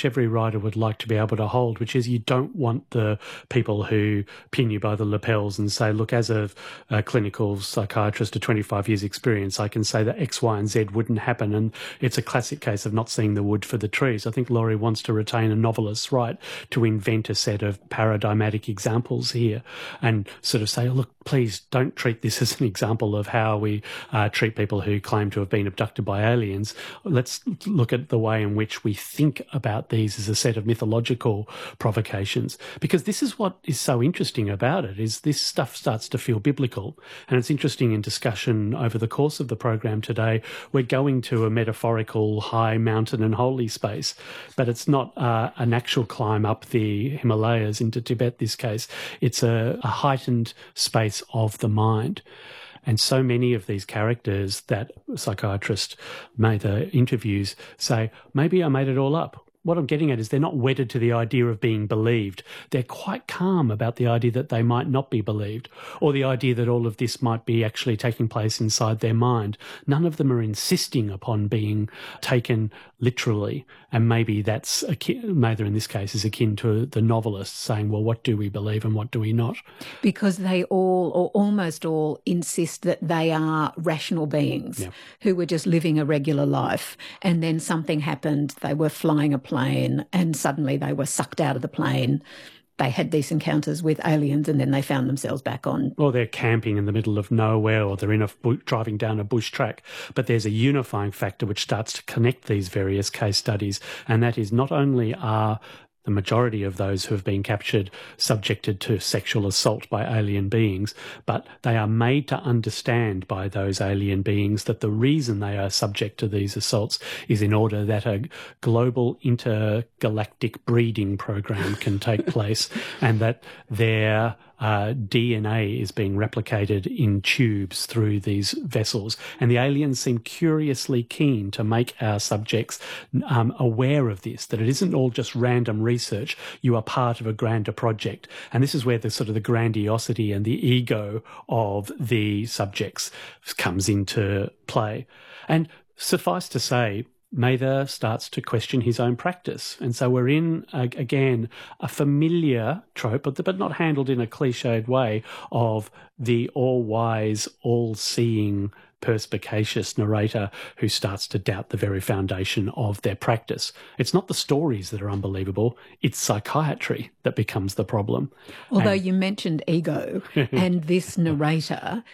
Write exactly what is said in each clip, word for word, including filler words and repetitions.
which every writer would like to be able to hold, which is you don't want the people who pin you by the lapels and say, look, as a, a clinical psychiatrist of twenty-five years experience, I can say that X, Y and Z wouldn't happen. And it's a classic case of not seeing the wood for the trees. I think Laurie wants to retain a novelist's right to invent a set of paradigmatic examples here and sort of say, oh, look, please don't treat this as an example of how we uh, treat people who claim to have been abducted by aliens. Let's look at the way in which we think about these as a set of mythological provocations, because this is what is so interesting about it, is this stuff starts to feel biblical. And it's interesting in discussion over the course of the program today, we're going to a metaphorical high mountain and holy space, but it's not uh, an actual climb up the Himalayas into Tibet, this case. It's a, a heightened space of the mind. And so many of these characters that psychiatrist Mather interviews say, maybe I made it all up. What I'm getting at is they're not wedded to the idea of being believed. They're quite calm about the idea that they might not be believed, or the idea that all of this might be actually taking place inside their mind. None of them are insisting upon being taken literally. And maybe that's, akin, Mather in this case, is akin to the novelist saying, well, what do we believe and what do we not? Because they all, or almost all, insist that they are rational beings yeah. who were just living a regular life. And then something happened, they were flying a plane and suddenly they were sucked out of the plane. They had these encounters with aliens and then they found themselves back on. Or they're camping in the middle of nowhere, or they're in a driving down a bush track. But there's a unifying factor which starts to connect these various case studies, and that is not only are the majority of those who have been captured subjected to sexual assault by alien beings, but they are made to understand by those alien beings that the reason they are subject to these assaults is in order that a global intergalactic breeding program can take place, and that their Uh, D N A is being replicated in tubes through these vessels. And the aliens seem curiously keen to make our subjects um, aware of this, that it isn't all just random research. You are part of a grander project. And this is where the sort of the grandiosity and the ego of the subjects comes into play. And suffice to say, Mather starts to question his own practice. And so we're in, uh, again, a familiar trope, but, but not handled in a cliched way, of the all-wise, all-seeing, perspicacious narrator who starts to doubt the very foundation of their practice. It's not the stories that are unbelievable, it's psychiatry that becomes the problem. Although and you mentioned ego, and this narrator,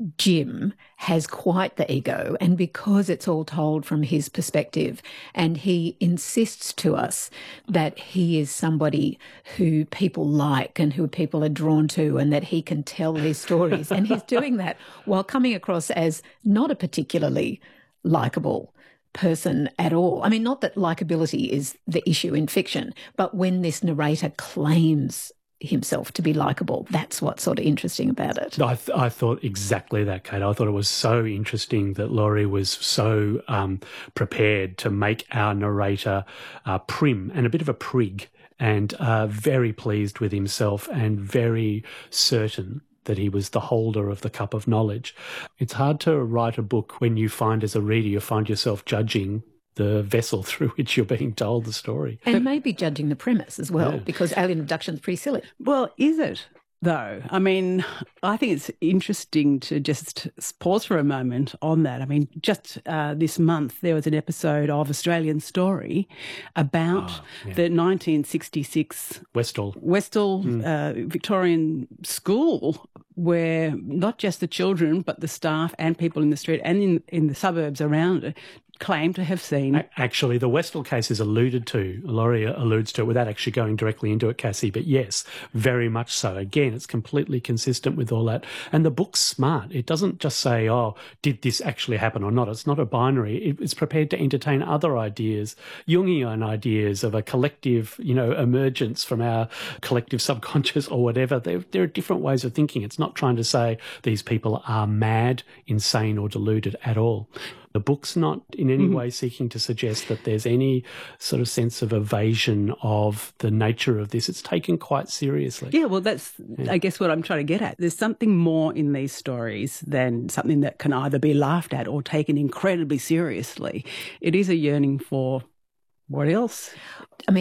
Jim, has quite the ego, and because it's all told from his perspective, and he insists to us that he is somebody who people like and who people are drawn to, and that he can tell these stories, and he's doing that while coming across as not a particularly likeable person at all. I mean, not that likability is the issue in fiction, but when this narrator claims himself to be likeable, that's what's sort of interesting about it. I, th- I thought exactly that, Kate. I thought it was so interesting that Laurie was so um, prepared to make our narrator uh, prim and a bit of a prig, and uh, very pleased with himself and very certain that he was the holder of the cup of knowledge. It's hard to write a book when you find, as a reader, you find yourself judging the vessel through which you're being told the story. And maybe judging the premise as well, yeah. because alien abduction is pretty silly. Well, is it, though? I mean, I think it's interesting to just pause for a moment on that. I mean, just uh, this month there was an episode of Australian Story about oh, yeah. the nineteen sixty-six Westall, Westall mm. uh, Victorian school, where not just the children but the staff and people in the street and in, in the suburbs around it claim to have seen. Actually, the Westall case is alluded to, Laurie alludes to it without actually going directly into it, Cassie, but yes, very much so. Again, it's completely consistent with all that. And the book's smart. It doesn't just say, oh, did this actually happen or not? It's not a binary. It's prepared to entertain other ideas, Jungian ideas of a collective, you know, emergence from our collective subconscious or whatever. There, there are different ways of thinking. It's not trying to say these people are mad, insane or deluded at all. The book's not in any mm-hmm. way seeking to suggest that there's any sort of sense of evasion of the nature of this. It's taken quite seriously. Yeah, well, that's, yeah. I guess, what I'm trying to get at. There's something more in these stories than something that can either be laughed at or taken incredibly seriously. It is a yearning for what else? I mean,